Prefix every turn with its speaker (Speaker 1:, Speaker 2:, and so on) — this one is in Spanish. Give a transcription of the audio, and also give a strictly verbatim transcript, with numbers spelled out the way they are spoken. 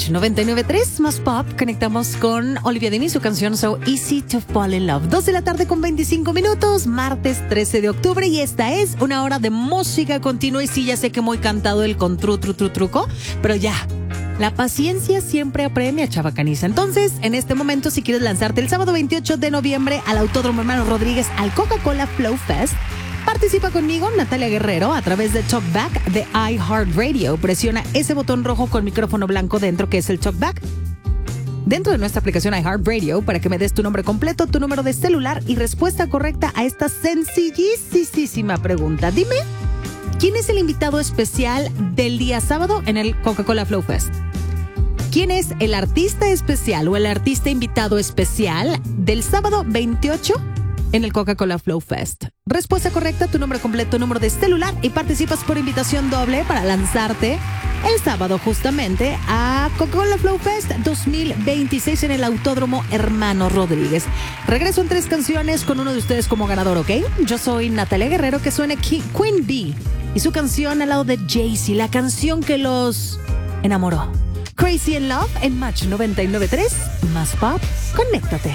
Speaker 1: Match noventa y nueve punto tres, más pop. Conectamos con Olivia Dean y su canción So Easy to Fall in Love. Dos de la tarde con veinticinco minutos, martes trece de octubre, y esta es una hora de música continua. Y sí, ya sé que muy cantado el con tru, tru, tru, truco, pero ya, la paciencia siempre apremia, chavacaniza. Entonces, en este momento, si quieres lanzarte el sábado veintiocho de noviembre al Autódromo Hermano Rodríguez al Coca-Cola Flow Fest, participa conmigo, Natalia Guerrero, a través de Talkback de iHeartRadio. Presiona ese botón rojo con micrófono blanco dentro, que es el Talkback, dentro de nuestra aplicación iHeartRadio, para que me des tu nombre completo, tu número de celular y respuesta correcta a esta sencillísima pregunta. Dime, ¿quién es el invitado especial del día sábado en el Coca-Cola Flow Fest? ¿Quién es el artista especial o el artista invitado especial del sábado veintiocho en el Coca-Cola Flow Fest? Respuesta correcta, tu nombre completo, número de celular, y participas por invitación doble para lanzarte el sábado justamente a Coca-Cola Flow Fest dos mil veintiséis en el Autódromo Hermano Rodríguez. Regreso en tres canciones con uno de ustedes como ganador, ¿ok? Yo soy Natalia Guerrero, que suena Queen Bee y su canción al lado de Jay-Z, la canción que los enamoró. Crazy in Love en Match noventa y nueve punto tres, más pop, conéctate.